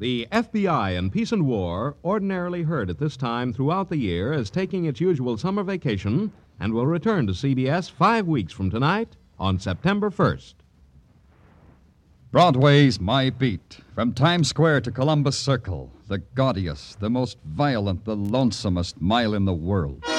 The FBI in Peace and War, ordinarily heard at this time throughout the year, is taking its usual summer vacation and will return to CBS 5 weeks from tonight on September 1st. Broadway's My Beat. From Times Square to Columbus Circle, the gaudiest, the most violent, the lonesomest mile in the world.